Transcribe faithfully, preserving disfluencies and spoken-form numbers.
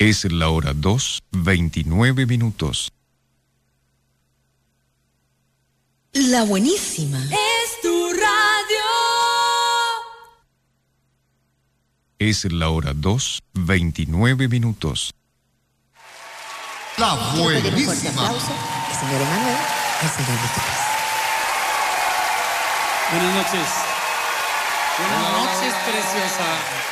Es la hora dos, veintinueve minutos. La buenísima. Es tu radio. Es la hora dos, veintinueve minutos. La buenísima. Un fuerte aplauso al señor Emanuel, al señor Víctor. Buenas noches. Buenas noches, preciosa.